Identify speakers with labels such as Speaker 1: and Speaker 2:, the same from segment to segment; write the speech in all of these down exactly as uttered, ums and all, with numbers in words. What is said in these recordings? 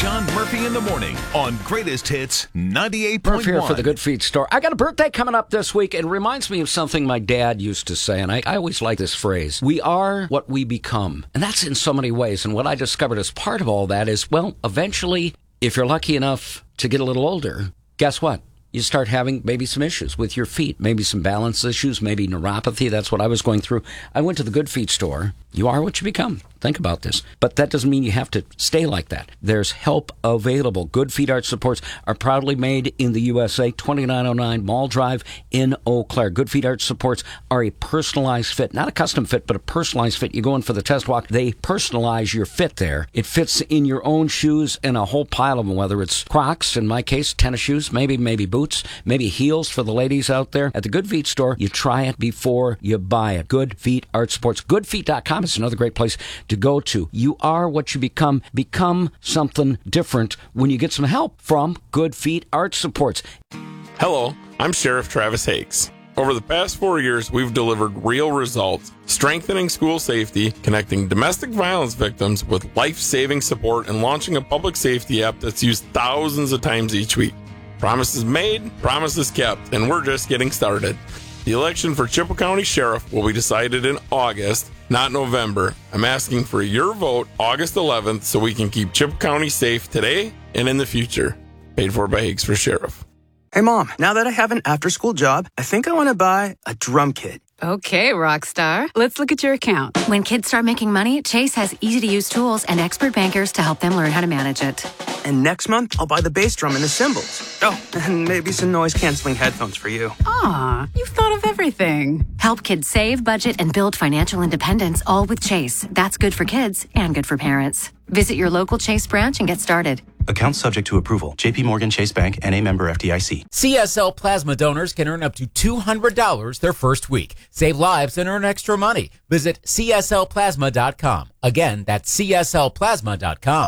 Speaker 1: John Murphy in the morning on Greatest Hits ninety-eight point one.
Speaker 2: Murphy here for the Good Feet Store. I got a birthday coming up this week. It reminds me of something my dad used to say, and I, I always like this phrase. We are what we become. And that's in so many ways. And what I discovered as part of all that is, well, eventually, if you're lucky enough to get a little older, guess what? You start having maybe some issues with your feet, maybe some balance issues, maybe neuropathy. That's what I was going through. I went to the Good Feet Store. You are what you become. Think about this. But that doesn't mean you have to stay like that. There's help available. Good Feet Arch Supports are proudly made in the U S A, twenty-nine oh nine Mall Drive in Eau Claire. Good Feet Arch Supports are a personalized fit, not a custom fit, but a personalized fit. You go in for the test walk, they personalize your fit there. It fits in your own shoes and a whole pile of them, whether it's Crocs, in my case, tennis shoes, maybe, maybe boots, maybe heels for the ladies out there. At the Good Feet Store, you try it before you buy it. Good Feet Arch Supports. good feet dot com is another great place to go to. You are what you become. Become something different when you get some help from Good Feet Arch Supports.
Speaker 3: Hello, I'm Sheriff Travis Hakes. Over the past four years, we've delivered real results, strengthening school safety, connecting domestic violence victims with life-saving support, and launching a public safety app that's used thousands of times each week. Promises made, promises kept, and we're just getting started. The election for Chippewa County Sheriff will be decided in August, not November. I'm asking for your vote August eleventh so we can keep Chippewa County safe today and in the future. Paid for by Higgs for Sheriff.
Speaker 4: Hey, Mom, now that I have an after-school job, I think I want to buy a drum kit.
Speaker 5: Okay, Rockstar. Let's look at your account.
Speaker 6: When kids start making money, Chase has easy-to-use tools and expert bankers to help them learn how to manage it.
Speaker 4: And next month, I'll buy the bass drum and the cymbals. Oh, and maybe some noise-canceling headphones for you.
Speaker 5: Aw, you've thought of everything.
Speaker 6: Help kids save, budget, and build financial independence, all with Chase. That's good for kids and good for parents. Visit your local Chase branch and get started.
Speaker 7: Account subject to approval. J P Morgan Chase Bank, N A member F D I C.
Speaker 8: C S L Plasma donors can earn up to two hundred dollars their first week. Save lives and earn extra money. Visit C S L plasma dot com. Again, that's C S L plasma dot com.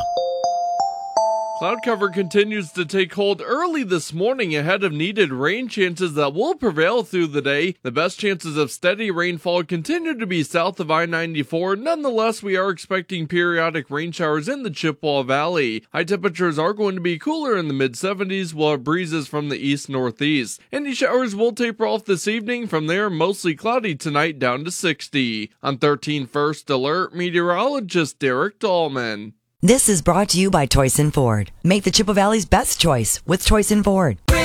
Speaker 9: Cloud cover continues to take hold early this morning ahead of needed rain chances that will prevail through the day. The best chances of steady rainfall continue to be south of I ninety-four. Nonetheless, we are expecting periodic rain showers in the Chippewa Valley. High temperatures are going to be cooler in the mid seventies, while breezes from the east-northeast. Any showers will taper off this evening. From there, mostly cloudy tonight down to sixty. On thirteen First Alert, meteorologist Derek Dahlman.
Speaker 10: This is brought to you by Toyson Ford. Make the Chippewa Valley's best choice with Toyson Ford.